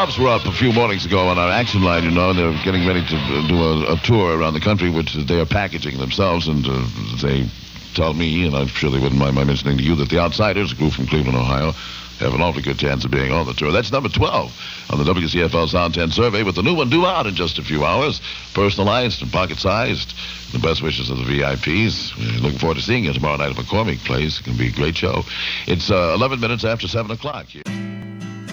Dobbs were up a few mornings ago on our action line, and they're getting ready to do a tour around the country, which they are packaging themselves, and they tell me, and I'm sure they wouldn't mind my mentioning to you, that the Outsiders, a group from Cleveland, Ohio, have an awfully good chance of being on the tour. That's number 12 on the WCFL Sound 10 survey, with the new one due out in just a few hours. Personalized and pocket-sized. The best wishes of the VIPs. We're looking forward to seeing you tomorrow night at McCormick Place. It's going to be a great show. It's 11 minutes after 7 o'clock.